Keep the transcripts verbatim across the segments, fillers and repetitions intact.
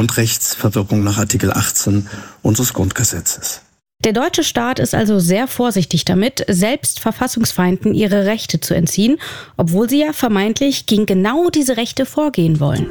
Grundrechtsverwirkung nach Artikel achtzehn unseres Grundgesetzes. Der deutsche Staat ist also sehr vorsichtig damit, selbst Verfassungsfeinden ihre Rechte zu entziehen, obwohl sie ja vermeintlich gegen genau diese Rechte vorgehen wollen.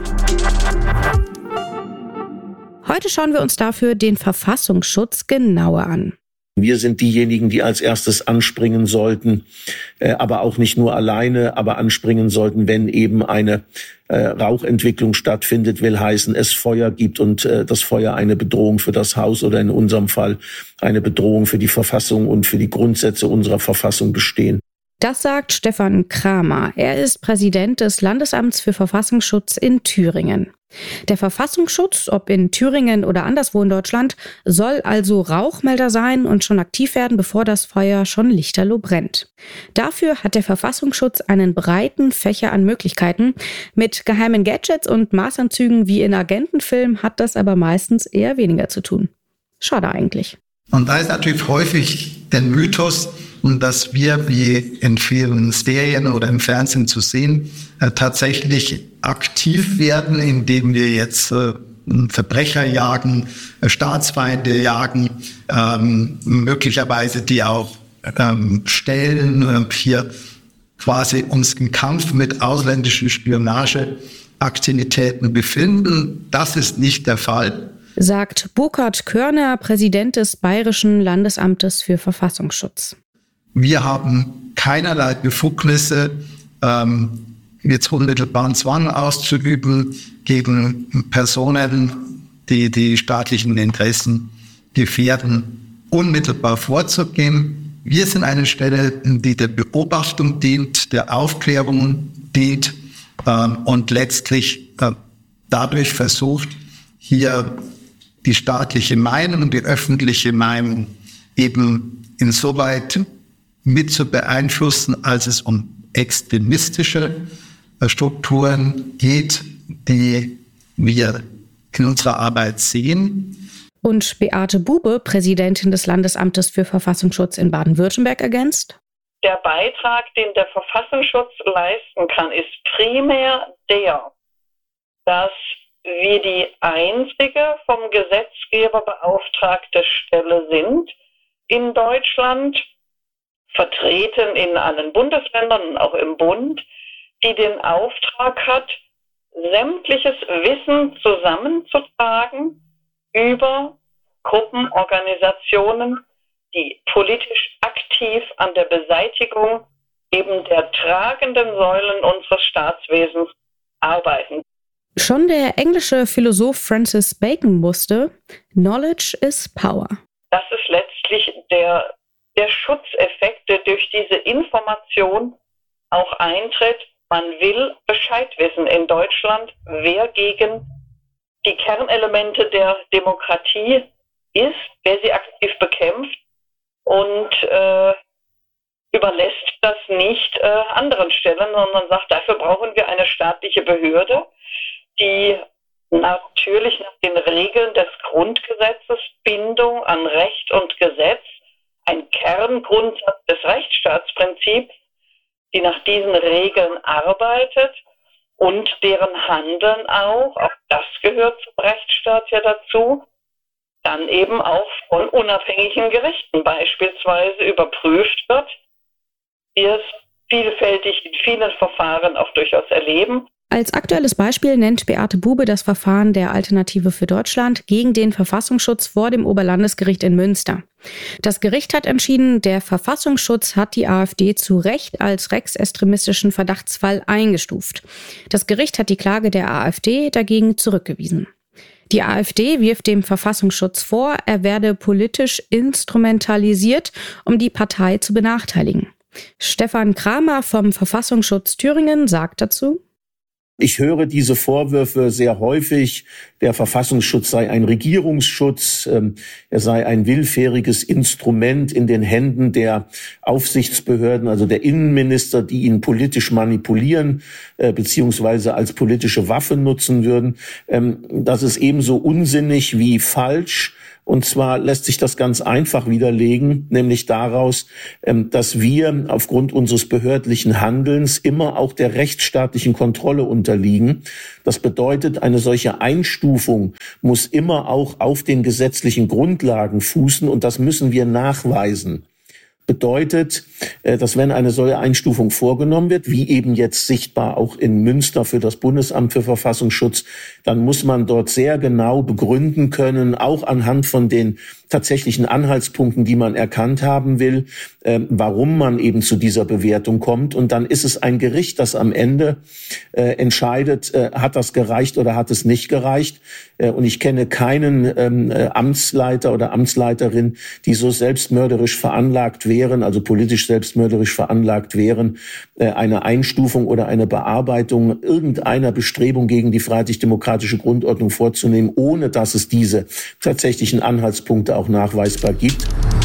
Heute schauen wir uns dafür den Verfassungsschutz genauer an. Wir sind diejenigen, die als erstes anspringen sollten, äh, aber auch nicht nur alleine, aber anspringen sollten, wenn eben eine äh, Rauchentwicklung stattfindet, will heißen, es Feuer gibt und äh, das Feuer eine Bedrohung für das Haus oder in unserem Fall eine Bedrohung für die Verfassung und für die Grundsätze unserer Verfassung bestehen. Das sagt Stefan Kramer. Er ist Präsident des Landesamts für Verfassungsschutz in Thüringen. Der Verfassungsschutz, ob in Thüringen oder anderswo in Deutschland, soll also Rauchmelder sein und schon aktiv werden, bevor das Feuer schon lichterloh brennt. Dafür hat der Verfassungsschutz einen breiten Fächer an Möglichkeiten. Mit geheimen Gadgets und Maßanzügen wie in Agentenfilmen hat das aber meistens eher weniger zu tun. Schade eigentlich. Und da ist natürlich häufig der Mythos, dass wir, wie in vielen Serien oder im Fernsehen zu sehen, äh, tatsächlich aktiv werden, indem wir jetzt äh, Verbrecher jagen, äh, Staatsfeinde jagen, ähm, möglicherweise die auch ähm, stellen, äh, hier quasi uns im Kampf mit ausländischen Spionageaktivitäten befinden. Das ist nicht der Fall, sagt Burkhard Körner, Präsident des Bayerischen Landesamtes für Verfassungsschutz. Wir haben keinerlei Befugnisse, ähm, jetzt unmittelbaren Zwang auszuüben gegen Personen, die die staatlichen Interessen gefährden, unmittelbar vorzugehen. Wir sind eine Stelle, die der Beobachtung dient, der Aufklärung dient ähm, und letztlich äh, dadurch versucht, hier die staatliche Meinung und die öffentliche Meinung eben insoweit mit zu beeinflussen, als es um extremistische Strukturen geht, die wir in unserer Arbeit sehen. Und Beate Bube, Präsidentin des Landesamtes für Verfassungsschutz in Baden-Württemberg, ergänzt: Der Beitrag, den der Verfassungsschutz leisten kann, ist primär der, dass wir die einzige vom Gesetzgeber beauftragte Stelle sind in Deutschland, vertreten in allen Bundesländern und auch im Bund, die den Auftrag hat, sämtliches Wissen zusammenzutragen über Gruppen, Organisationen, die politisch aktiv an der Beseitigung eben der tragenden Säulen unseres Staatswesens arbeiten. Schon der englische Philosoph Francis Bacon wusste, Knowledge is Power. Das ist letztlich der der Schutzeffekt, der durch diese Information auch eintritt. Man will Bescheid wissen in Deutschland, wer gegen die Kernelemente der Demokratie ist, wer sie aktiv bekämpft und äh, überlässt das nicht äh, anderen Stellen, sondern sagt, dafür brauchen wir eine staatliche Behörde, die natürlich nach den Regeln des Grundgesetzes, Bindung an Recht und Gesetz, ein Kerngrundsatz des Rechtsstaatsprinzips, die nach diesen Regeln arbeitet und deren Handeln auch, auch das gehört zum Rechtsstaat ja dazu, dann eben auch von unabhängigen Gerichten beispielsweise überprüft wird. Wir es vielfältig in vielen Verfahren auch durchaus erleben. Als aktuelles Beispiel nennt Beate Bube das Verfahren der Alternative für Deutschland gegen den Verfassungsschutz vor dem Oberlandesgericht in Münster. Das Gericht hat entschieden, der Verfassungsschutz hat die AfD zu Recht als rechtsextremistischen Verdachtsfall eingestuft. Das Gericht hat die Klage der AfD dagegen zurückgewiesen. Die AfD wirft dem Verfassungsschutz vor, er werde politisch instrumentalisiert, um die Partei zu benachteiligen. Stefan Kramer vom Verfassungsschutz Thüringen sagt dazu: Ich höre diese Vorwürfe sehr häufig. Der Verfassungsschutz sei ein Regierungsschutz, ähm, er sei ein willfähriges Instrument in den Händen der Aufsichtsbehörden, also der Innenminister, die ihn politisch manipulieren äh, beziehungsweise als politische Waffe nutzen würden. Ähm, das ist ebenso unsinnig wie falsch. Und zwar lässt sich das ganz einfach widerlegen, nämlich daraus, dass wir aufgrund unseres behördlichen Handelns immer auch der rechtsstaatlichen Kontrolle unterliegen. Das bedeutet, eine solche Einstufung Einstufung muss immer auch auf den gesetzlichen Grundlagen fußen und das müssen wir nachweisen. Bedeutet, dass wenn eine solche Einstufung vorgenommen wird, wie eben jetzt sichtbar auch in Münster für das Bundesamt für Verfassungsschutz, dann muss man dort sehr genau begründen können, auch anhand von den tatsächlichen Anhaltspunkten, die man erkannt haben will, äh, warum man eben zu dieser Bewertung kommt. Und dann ist es ein Gericht, das am Ende äh, entscheidet, äh, hat das gereicht oder hat es nicht gereicht. Äh, und ich kenne keinen ähm, äh, Amtsleiter oder Amtsleiterin, die so selbstmörderisch veranlagt wären, also politisch selbstmörderisch veranlagt wären, äh, eine Einstufung oder eine Bearbeitung irgendeiner Bestrebung gegen die freiheitlich-demokratische Grundordnung vorzunehmen, ohne dass es diese tatsächlichen Anhaltspunkte auch nachweisbar gibt.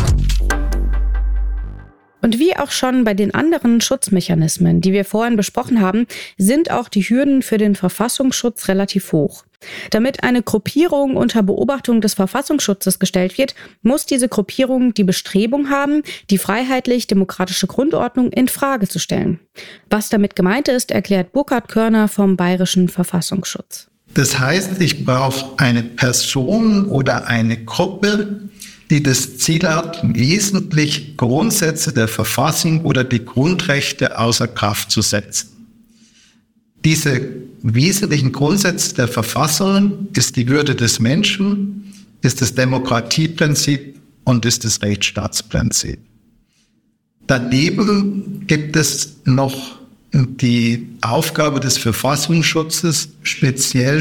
Und wie auch schon bei den anderen Schutzmechanismen, die wir vorhin besprochen haben, sind auch die Hürden für den Verfassungsschutz relativ hoch. Damit eine Gruppierung unter Beobachtung des Verfassungsschutzes gestellt wird, muss diese Gruppierung die Bestrebung haben, die freiheitlich-demokratische Grundordnung in Frage zu stellen. Was damit gemeint ist, erklärt Burkhard Körner vom Bayerischen Verfassungsschutz. Das heißt, ich brauche eine Person oder eine Gruppe, die das Ziel hat, wesentlich Grundsätze der Verfassung oder die Grundrechte außer Kraft zu setzen. Diese wesentlichen Grundsätze der Verfassung ist die Würde des Menschen, ist das Demokratieprinzip und ist das Rechtsstaatsprinzip. Daneben gibt es noch die Aufgabe des Verfassungsschutzes, speziell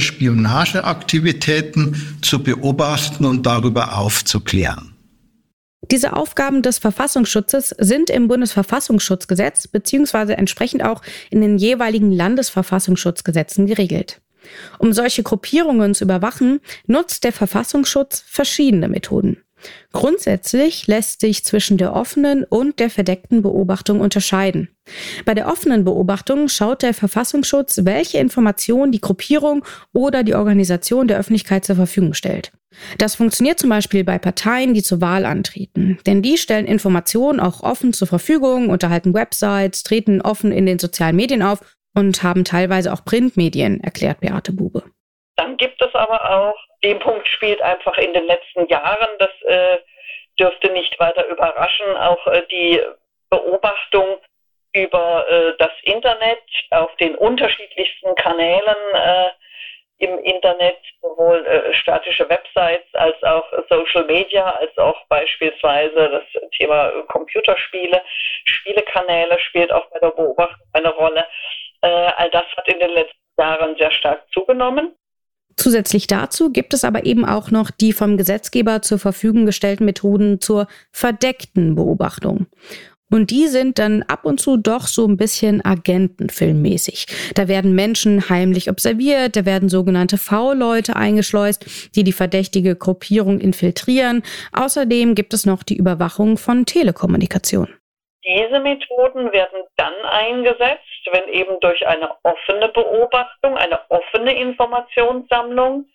Spionageaktivitäten zu beobachten und darüber aufzuklären. Diese Aufgaben des Verfassungsschutzes sind im Bundesverfassungsschutzgesetz bzw. entsprechend auch in den jeweiligen Landesverfassungsschutzgesetzen geregelt. Um solche Gruppierungen zu überwachen, nutzt der Verfassungsschutz verschiedene Methoden. Grundsätzlich lässt sich zwischen der offenen und der verdeckten Beobachtung unterscheiden. Bei der offenen Beobachtung schaut der Verfassungsschutz, welche Informationen die Gruppierung oder die Organisation der Öffentlichkeit zur Verfügung stellt. Das funktioniert zum Beispiel bei Parteien, die zur Wahl antreten. Denn die stellen Informationen auch offen zur Verfügung, unterhalten Websites, treten offen in den sozialen Medien auf und haben teilweise auch Printmedien, erklärt Beate Bube. Dann gibt es aber auch, den Punkt spielt einfach in den letzten Jahren, das äh, dürfte nicht weiter überraschen, auch äh, die Beobachtung über äh, das Internet auf den unterschiedlichsten Kanälen äh, im Internet, sowohl äh, statische Websites als auch Social Media, als auch beispielsweise das Thema Computerspiele, Spielekanäle spielt auch bei der Beobachtung eine Rolle. Äh, all das hat in den letzten Jahren sehr stark zugenommen. Zusätzlich dazu gibt es aber eben auch noch die vom Gesetzgeber zur Verfügung gestellten Methoden zur verdeckten Beobachtung. Und die sind dann ab und zu doch so ein bisschen agentenfilmmäßig. Da werden Menschen heimlich observiert, da werden sogenannte V-Leute eingeschleust, die die verdächtige Gruppierung infiltrieren. Außerdem gibt es noch die Überwachung von Telekommunikation. Diese Methoden werden dann eingesetzt, wenn eben durch eine offene Beobachtung, eine offene Informationssammlung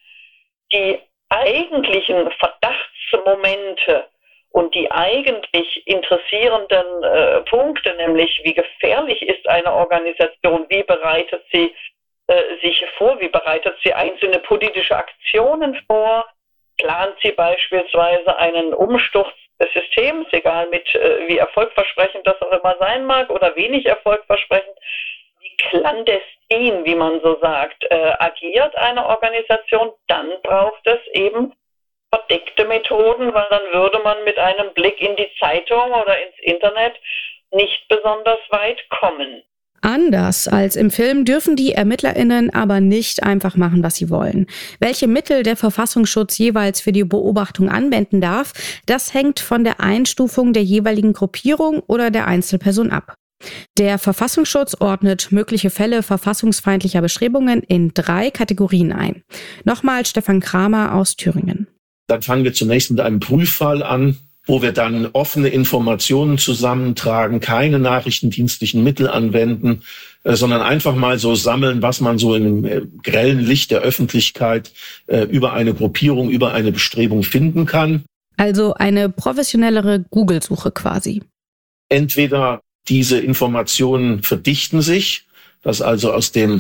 die eigentlichen Verdachtsmomente und die eigentlich interessierenden äh, Punkte, nämlich wie gefährlich ist eine Organisation, wie bereitet sie äh, sich vor, wie bereitet sie einzelne politische Aktionen vor, plant sie beispielsweise einen Umsturz des Systems, egal mit äh, wie erfolgversprechend das auch immer sein mag oder wenig erfolgversprechend, wie clandestin, wie man so sagt, äh, agiert eine Organisation, dann braucht es eben verdeckte Methoden, weil dann würde man mit einem Blick in die Zeitung oder ins Internet nicht besonders weit kommen. Anders als im Film dürfen die ErmittlerInnen aber nicht einfach machen, was sie wollen. Welche Mittel der Verfassungsschutz jeweils für die Beobachtung anwenden darf, das hängt von der Einstufung der jeweiligen Gruppierung oder der Einzelperson ab. Der Verfassungsschutz ordnet mögliche Fälle verfassungsfeindlicher Bestrebungen in drei Kategorien ein. Nochmal Stefan Kramer aus Thüringen. Dann fangen wir zunächst mit einem Prüffall an, wo wir dann offene Informationen zusammentragen, keine nachrichtendienstlichen Mittel anwenden, äh, sondern einfach mal so sammeln, was man so in dem äh, grellen Licht der Öffentlichkeit äh, über eine Gruppierung, über eine Bestrebung finden kann. Also eine professionellere Google-Suche quasi. Entweder diese Informationen verdichten sich, dass also aus dem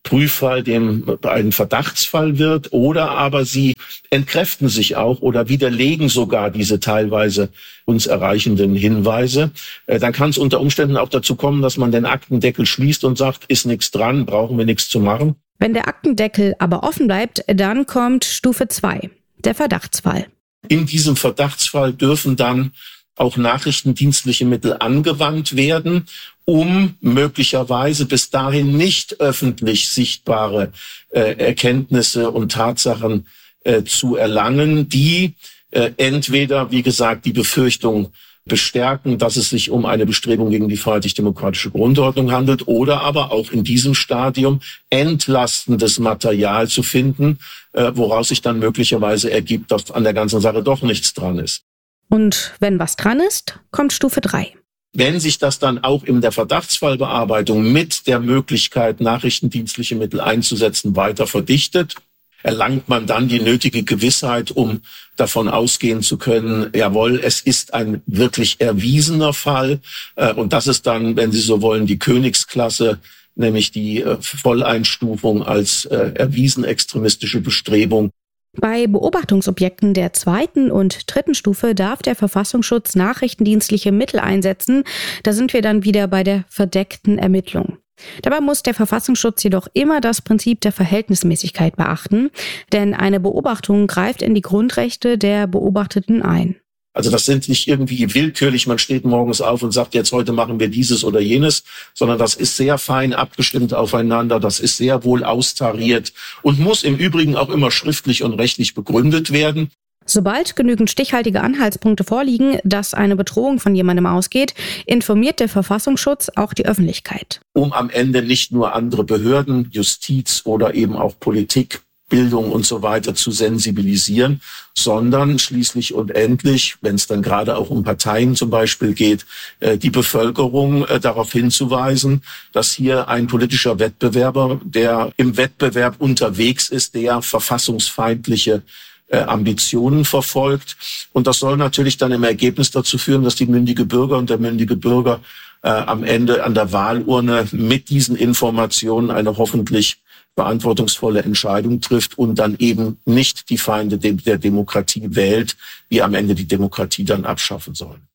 Prüffall dem ein Verdachtsfall wird, oder aber sie entkräften sich auch oder widerlegen sogar diese teilweise uns erreichenden Hinweise. Äh, dann kann es unter Umständen auch dazu kommen, dass man den Aktendeckel schließt und sagt, ist nichts dran, brauchen wir nichts zu machen. Wenn der Aktendeckel aber offen bleibt, dann kommt Stufe zwei, der Verdachtsfall. In diesem Verdachtsfall dürfen dann auch nachrichtendienstliche Mittel angewandt werden, um möglicherweise bis dahin nicht öffentlich sichtbare äh, Erkenntnisse und Tatsachen äh, zu erlangen, die äh, entweder, wie gesagt, die Befürchtung bestärken, dass es sich um eine Bestrebung gegen die freiheitlich-demokratische Grundordnung handelt, oder aber auch in diesem Stadium entlastendes Material zu finden, äh, woraus sich dann möglicherweise ergibt, dass an der ganzen Sache doch nichts dran ist. Und wenn was dran ist, kommt Stufe drei. Wenn sich das dann auch in der Verdachtsfallbearbeitung mit der Möglichkeit, nachrichtendienstliche Mittel einzusetzen, weiter verdichtet, erlangt man dann die nötige Gewissheit, um davon ausgehen zu können, jawohl, es ist ein wirklich erwiesener Fall. Und das ist dann, wenn Sie so wollen, die Königsklasse, nämlich die Volleinstufung als erwiesen extremistische Bestrebung. Bei Beobachtungsobjekten der zweiten und dritten Stufe darf der Verfassungsschutz nachrichtendienstliche Mittel einsetzen. Da sind wir dann wieder bei der verdeckten Ermittlung. Dabei muss der Verfassungsschutz jedoch immer das Prinzip der Verhältnismäßigkeit beachten, denn eine Beobachtung greift in die Grundrechte der Beobachteten ein. Also das sind nicht irgendwie willkürlich, man steht morgens auf und sagt, jetzt heute machen wir dieses oder jenes, sondern das ist sehr fein abgestimmt aufeinander, das ist sehr wohl austariert und muss im Übrigen auch immer schriftlich und rechtlich begründet werden. Sobald genügend stichhaltige Anhaltspunkte vorliegen, dass eine Bedrohung von jemandem ausgeht, informiert der Verfassungsschutz auch die Öffentlichkeit. Um am Ende nicht nur andere Behörden, Justiz oder eben auch Politik, Bildung und so weiter zu sensibilisieren, sondern schließlich und endlich, wenn es dann gerade auch um Parteien zum Beispiel geht, die Bevölkerung darauf hinzuweisen, dass hier ein politischer Wettbewerber, der im Wettbewerb unterwegs ist, der verfassungsfeindliche Ambitionen verfolgt. Und das soll natürlich dann im Ergebnis dazu führen, dass die mündige Bürger und der mündige Bürger äh, am Ende an der Wahlurne mit diesen Informationen eine hoffentlich verantwortungsvolle Entscheidung trifft und dann eben nicht die Feinde de- der Demokratie wählt, die am Ende die Demokratie dann abschaffen sollen.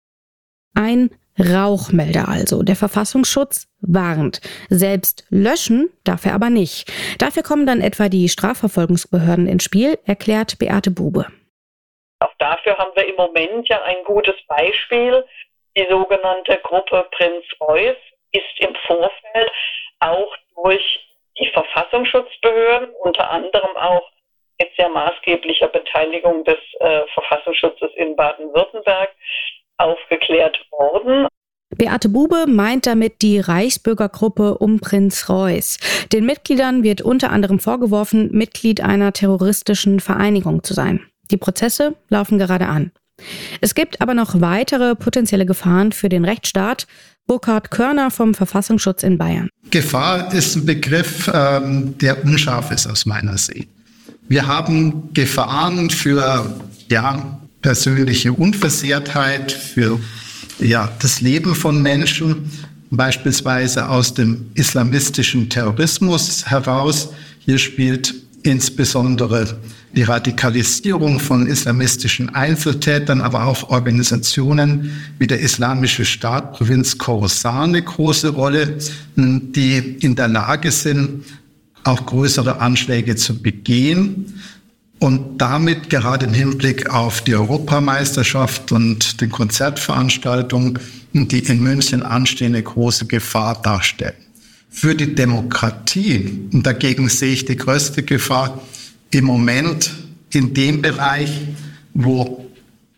Ein Rauchmelder also. Der Verfassungsschutz warnt. Selbst löschen darf er aber nicht. Dafür kommen dann etwa die Strafverfolgungsbehörden ins Spiel, erklärt Beate Bube. Auch dafür haben wir im Moment ja ein gutes Beispiel. Die sogenannte Gruppe Prinz Reuß ist im Vorfeld auch durch die Verfassungsschutzbehörden, unter anderem auch mit sehr maßgeblicher Beteiligung des äh, Verfassungsschutzes in Baden-Württemberg, aufgeklärt worden. Beate Bube meint damit die Reichsbürgergruppe um Prinz Reuß. Den Mitgliedern wird unter anderem vorgeworfen, Mitglied einer terroristischen Vereinigung zu sein. Die Prozesse laufen gerade an. Es gibt aber noch weitere potenzielle Gefahren für den Rechtsstaat. Burkhard Körner vom Verfassungsschutz in Bayern. Gefahr ist ein Begriff, ähm, der unscharf ist aus meiner Sicht. Wir haben Gefahren für ja, persönliche Unversehrtheit, für ja, das Leben von Menschen, beispielsweise aus dem islamistischen Terrorismus heraus. Hier spielt insbesondere die Radikalisierung von islamistischen Einzeltätern, aber auch Organisationen wie der Islamische Staat Provinz Khorasan eine große Rolle, die in der Lage sind, auch größere Anschläge zu begehen und damit gerade im Hinblick auf die Europameisterschaft und die Konzertveranstaltung, die in München anstehen, eine große Gefahr darstellen. Für die Demokratie, und dagegen sehe ich die größte Gefahr im Moment in dem Bereich, wo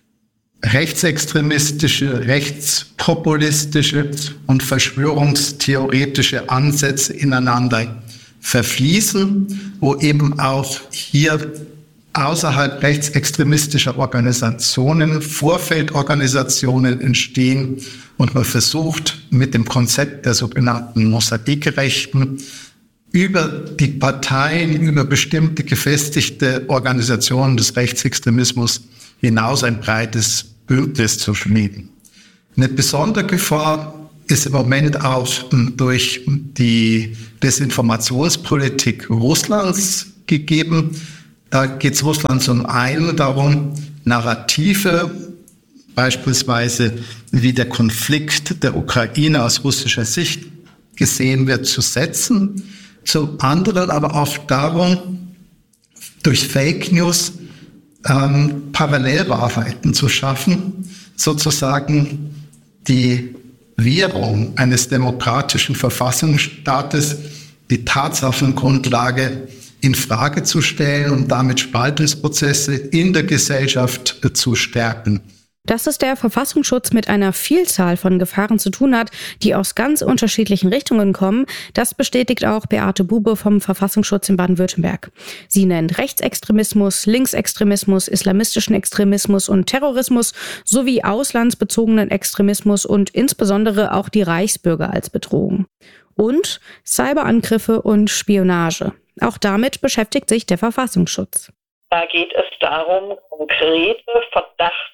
rechtsextremistische, rechtspopulistische und verschwörungstheoretische Ansätze ineinander verfließen, wo eben auch hier außerhalb rechtsextremistischer Organisationen Vorfeldorganisationen entstehen und man versucht mit dem Konzept der sogenannten Mosaikrechten über die Parteien, über bestimmte gefestigte Organisationen des Rechtsextremismus hinaus ein breites Bündnis zu schmieden. Eine besondere Gefahr ist im Moment auch durch die Desinformationspolitik Russlands gegeben. Da geht es Russland zum einen darum, Narrative, beispielsweise wie der Konflikt der Ukraine aus russischer Sicht gesehen wird, zu setzen. Zum anderen aber auch darum, durch Fake News ähm, Parallelwahrheiten zu schaffen, sozusagen die Währung eines demokratischen Verfassungsstaates, die Tatsachengrundlage in Frage zu stellen und damit Spaltungsprozesse in der Gesellschaft zu stärken. Dass es der Verfassungsschutz mit einer Vielzahl von Gefahren zu tun hat, die aus ganz unterschiedlichen Richtungen kommen, das bestätigt auch Beate Bube vom Verfassungsschutz in Baden-Württemberg. Sie nennt Rechtsextremismus, Linksextremismus, islamistischen Extremismus und Terrorismus sowie auslandsbezogenen Extremismus und insbesondere auch die Reichsbürger als Bedrohung. Und Cyberangriffe und Spionage. Auch damit beschäftigt sich der Verfassungsschutz. Da geht es darum, konkrete Verdachtsfälle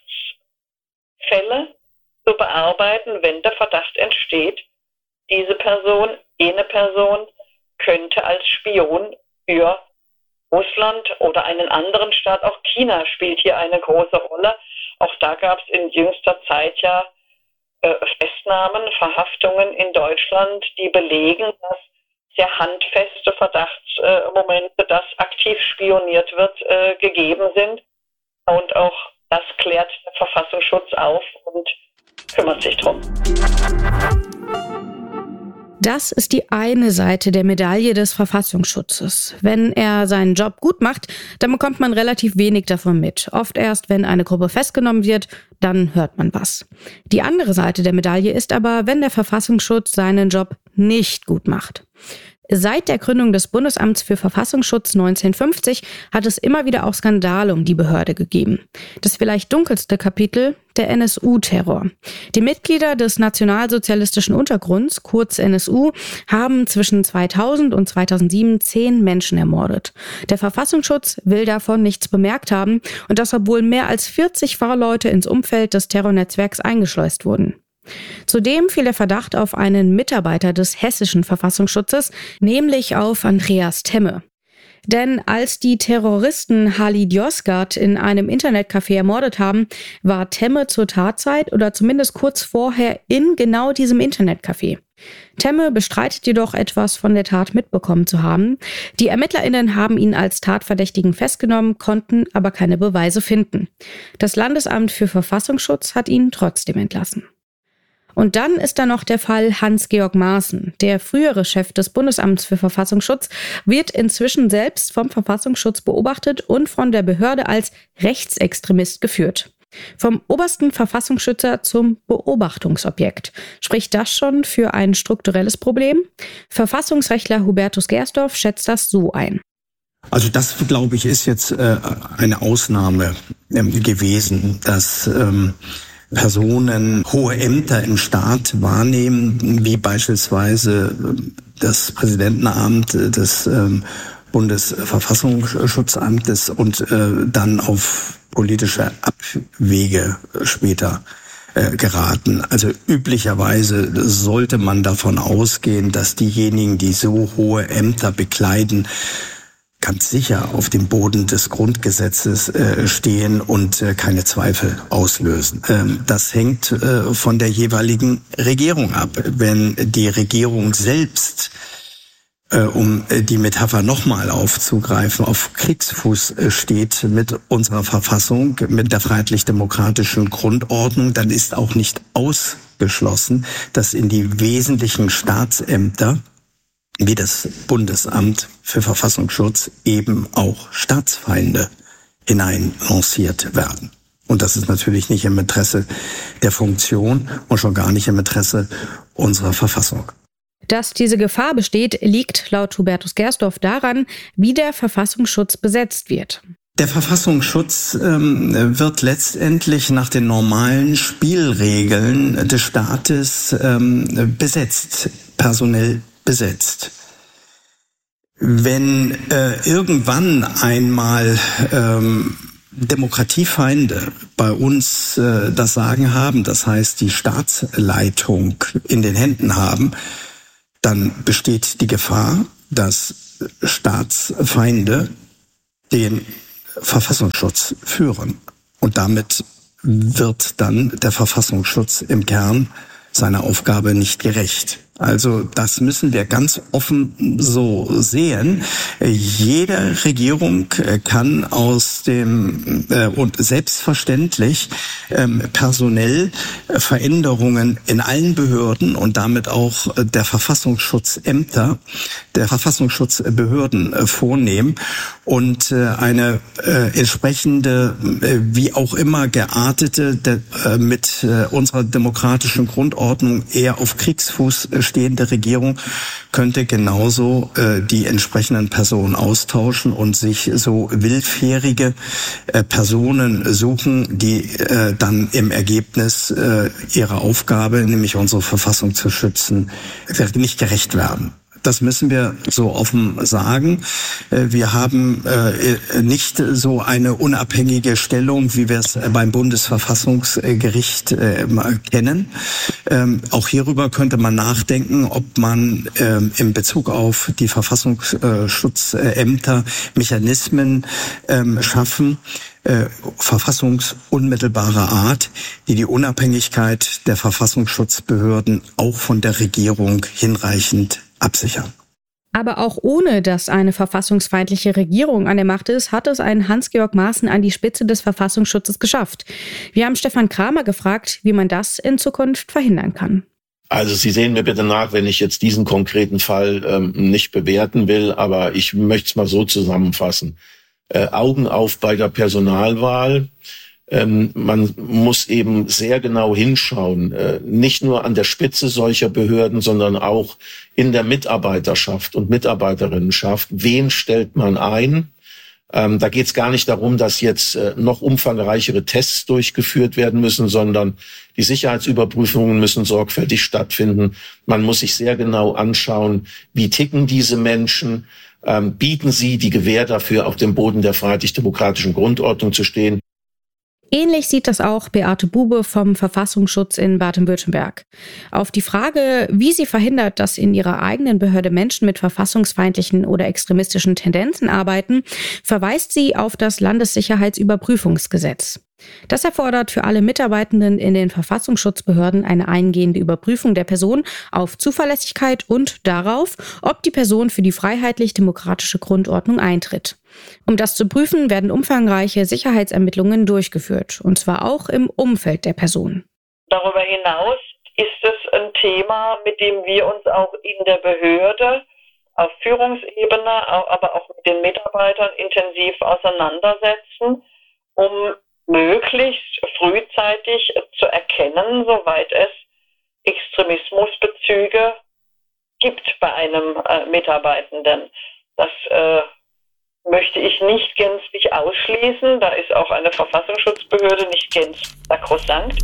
zu bearbeiten, wenn der Verdacht entsteht, diese Person, jene Person könnte als Spion für Russland oder einen anderen Staat, auch China spielt hier eine große Rolle. Auch da gab es in jüngster Zeit ja äh, Festnahmen, Verhaftungen in Deutschland, die belegen, dass sehr handfeste Verdachtsmomente, äh, dass aktiv spioniert wird, äh, gegeben sind. Und auch das klärt der Verfassungsschutz auf und kümmert sich drum. Das ist die eine Seite der Medaille des Verfassungsschutzes. Wenn er seinen Job gut macht, dann bekommt man relativ wenig davon mit. Oft erst, wenn eine Gruppe festgenommen wird, dann hört man was. Die andere Seite der Medaille ist aber, wenn der Verfassungsschutz seinen Job nicht gut macht. Seit der Gründung des Bundesamts für Verfassungsschutz neunzehnhundertfünfzig hat es immer wieder auch Skandale um die Behörde gegeben. Das vielleicht dunkelste Kapitel, der N S U-Terror. Die Mitglieder des nationalsozialistischen Untergrunds, kurz N S U, haben zwischen zweitausend und zweitausendsieben zehn Menschen ermordet. Der Verfassungsschutz will davon nichts bemerkt haben und das, obwohl mehr als vierzig Fahrleute ins Umfeld des Terrornetzwerks eingeschleust wurden. Zudem fiel der Verdacht auf einen Mitarbeiter des hessischen Verfassungsschutzes, nämlich auf Andreas Temme. Denn als die Terroristen Halid Yozgat in einem Internetcafé ermordet haben, war Temme zur Tatzeit oder zumindest kurz vorher in genau diesem Internetcafé. Temme bestreitet jedoch, etwas von der Tat mitbekommen zu haben. Die ErmittlerInnen haben ihn als Tatverdächtigen festgenommen, konnten aber keine Beweise finden. Das Landesamt für Verfassungsschutz hat ihn trotzdem entlassen. Und dann ist da noch der Fall Hans-Georg Maaßen. Der frühere Chef des Bundesamts für Verfassungsschutz wird inzwischen selbst vom Verfassungsschutz beobachtet und von der Behörde als Rechtsextremist geführt. Vom obersten Verfassungsschützer zum Beobachtungsobjekt. Spricht das schon für ein strukturelles Problem? Verfassungsrechtler Hubertus Gersdorf schätzt das so ein. Also das, glaube ich, ist jetzt äh, eine Ausnahme ähm, gewesen, dass ähm, Personen hohe Ämter im Staat wahrnehmen, wie beispielsweise das Präsidentenamt des ähm, Bundesverfassungsschutzamtes und äh, dann auf politische Abwege später äh, geraten. Also üblicherweise sollte man davon ausgehen, dass diejenigen, die so hohe Ämter bekleiden, ganz sicher auf dem Boden des Grundgesetzes äh, stehen und äh, keine Zweifel auslösen. Ähm, das hängt äh, von der jeweiligen Regierung ab. Wenn die Regierung selbst, äh, um äh, die Metapher nochmal aufzugreifen, auf Kriegsfuß äh, steht mit unserer Verfassung, mit der freiheitlich-demokratischen Grundordnung, dann ist auch nicht ausgeschlossen, dass in die wesentlichen Staatsämter wie das Bundesamt für Verfassungsschutz eben auch Staatsfeinde hinein lanciert werden. Und das ist natürlich nicht im Interesse der Funktion und schon gar nicht im Interesse unserer Verfassung. Dass diese Gefahr besteht, liegt laut Hubertus Gersdorf daran, wie der Verfassungsschutz besetzt wird. Der Verfassungsschutz ähm, wird letztendlich nach den normalen Spielregeln des Staates ähm, besetzt, personell besetzt. Wenn äh, irgendwann einmal ähm, Demokratiefeinde bei uns äh, das Sagen haben, das heißt die Staatsleitung in den Händen haben, dann besteht die Gefahr, dass Staatsfeinde den Verfassungsschutz führen. Und damit wird dann der Verfassungsschutz im Kern seiner Aufgabe nicht gerecht. Also das müssen wir ganz offen so sehen. Jede Regierung kann aus dem äh, und selbstverständlich ähm, personell Veränderungen in allen Behörden und damit auch der Verfassungsschutzämter, der Verfassungsschutzbehörden äh, vornehmen und äh, eine äh, entsprechende, äh, wie auch immer geartete, de, äh, mit äh, unserer demokratischen Grundordnung eher auf Kriegsfuß äh, stehende Regierung könnte genauso äh, die entsprechenden Personen austauschen und sich so willfährige äh, Personen suchen, die äh, dann im Ergebnis äh, ihrer Aufgabe, nämlich unsere Verfassung zu schützen, nicht gerecht werden. Das müssen wir so offen sagen. Wir haben nicht so eine unabhängige Stellung, wie wir es beim Bundesverfassungsgericht kennen. Auch hierüber könnte man nachdenken, ob man in Bezug auf die Verfassungsschutzämter Mechanismen schaffen, Äh, verfassungsunmittelbarer Art, die die Unabhängigkeit der Verfassungsschutzbehörden auch von der Regierung hinreichend absichern. Aber auch ohne, dass eine verfassungsfeindliche Regierung an der Macht ist, hat es ein Hans-Georg Maaßen an die Spitze des Verfassungsschutzes geschafft. Wir haben Stefan Kramer gefragt, wie man das in Zukunft verhindern kann. Also Sie sehen mir bitte nach, wenn ich jetzt diesen konkreten Fall ähm, nicht bewerten will, aber ich möchte es mal so zusammenfassen. Äh, Augen auf bei der Personalwahl. Ähm, man muss eben sehr genau hinschauen, äh, nicht nur an der Spitze solcher Behörden, sondern auch in der Mitarbeiterschaft und Mitarbeiterinnenschaft. Wen stellt man ein? Ähm, da geht es gar nicht darum, dass jetzt äh, noch umfangreichere Tests durchgeführt werden müssen, sondern die Sicherheitsüberprüfungen müssen sorgfältig stattfinden. Man muss sich sehr genau anschauen, wie ticken diese Menschen. Ähm, bieten sie die Gewähr dafür, auf dem Boden der freiheitlich-demokratischen Grundordnung zu stehen. Ähnlich sieht das auch Beate Bube vom Verfassungsschutz in Baden-Württemberg. Auf die Frage, wie sie verhindert, dass in ihrer eigenen Behörde Menschen mit verfassungsfeindlichen oder extremistischen Tendenzen arbeiten, verweist sie auf das Landessicherheitsüberprüfungsgesetz. Das erfordert für alle Mitarbeitenden in den Verfassungsschutzbehörden eine eingehende Überprüfung der Person auf Zuverlässigkeit und darauf, ob die Person für die freiheitlich-demokratische Grundordnung eintritt. Um das zu prüfen, werden umfangreiche Sicherheitsermittlungen durchgeführt, und zwar auch im Umfeld der Person. Darüber hinaus ist es ein Thema, mit dem wir uns auch in der Behörde auf Führungsebene, aber auch mit den Mitarbeitern intensiv auseinandersetzen, um möglichst frühzeitig zu erkennen, soweit es Extremismusbezüge gibt bei einem äh, Mitarbeitenden. Das äh, möchte ich nicht gänzlich ausschließen. Da ist auch eine Verfassungsschutzbehörde nicht gänzlich sakrosankt.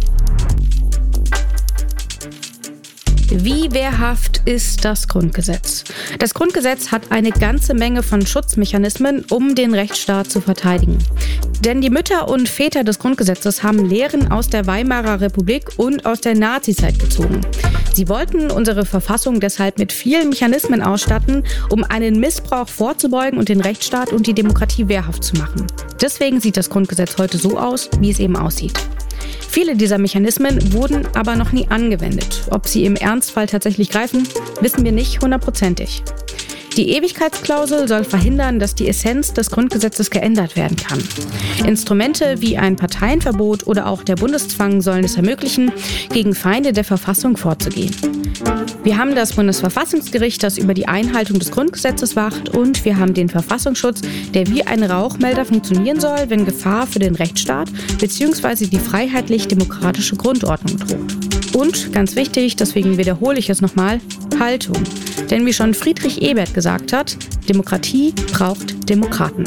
Wie wehrhaft ist das Grundgesetz? Das Grundgesetz hat eine ganze Menge von Schutzmechanismen, um den Rechtsstaat zu verteidigen. Denn die Mütter und Väter des Grundgesetzes haben Lehren aus der Weimarer Republik und aus der Nazizeit gezogen. Sie wollten unsere Verfassung deshalb mit vielen Mechanismen ausstatten, um einen Missbrauch vorzubeugen und den Rechtsstaat und die Demokratie wehrhaft zu machen. Deswegen sieht das Grundgesetz heute so aus, wie es eben aussieht. Viele dieser Mechanismen wurden aber noch nie angewendet. Ob sie im Ernstfall tatsächlich greifen, wissen wir nicht hundertprozentig. Die Ewigkeitsklausel soll verhindern, dass die Essenz des Grundgesetzes geändert werden kann. Instrumente wie ein Parteienverbot oder auch der Bundeszwang sollen es ermöglichen, gegen Feinde der Verfassung vorzugehen. Wir haben das Bundesverfassungsgericht, das über die Einhaltung des Grundgesetzes wacht, und wir haben den Verfassungsschutz, der wie ein Rauchmelder funktionieren soll, wenn Gefahr für den Rechtsstaat bzw. die freiheitlich-demokratische Grundordnung droht. Und, ganz wichtig, deswegen wiederhole ich es nochmal, Haltung. Denn wie schon Friedrich Ebert gesagt hat, Demokratie braucht Demokraten.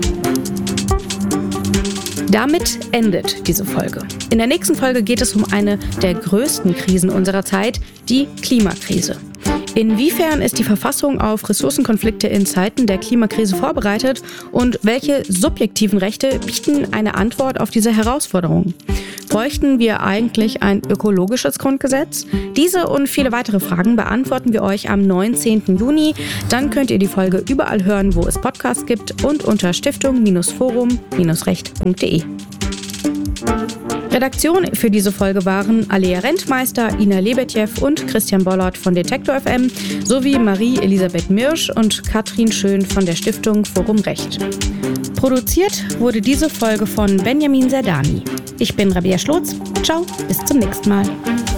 Damit endet diese Folge. In der nächsten Folge geht es um eine der größten Krisen unserer Zeit, die Klimakrise. Inwiefern ist die Verfassung auf Ressourcenkonflikte in Zeiten der Klimakrise vorbereitet und welche subjektiven Rechte bieten eine Antwort auf diese Herausforderung? Bräuchten wir eigentlich ein ökologisches Grundgesetz? Diese und viele weitere Fragen beantworten wir euch am neunzehnten Juni. Dann könnt ihr die Folge überall hören, wo es Podcasts gibt und unter stiftung forum recht punkt de. Redaktion für diese Folge waren Alea Rentmeister, Ina Lebetjew und Christian Bollert von Detektor F M sowie Marie-Elisabeth Mirsch und Katrin Schön von der Stiftung Forum Recht. Produziert wurde diese Folge von Benjamin Serdani. Ich bin Rabea Schlotz. Ciao, bis zum nächsten Mal.